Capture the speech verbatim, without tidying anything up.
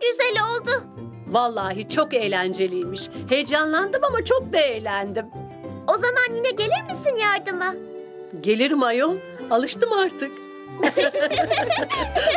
güzel oldu. Vallahi çok eğlenceliymiş. Heyecanlandım ama çok da eğlendim. O zaman yine gelir misin yardıma? Gelirim ayol. Alıştım artık.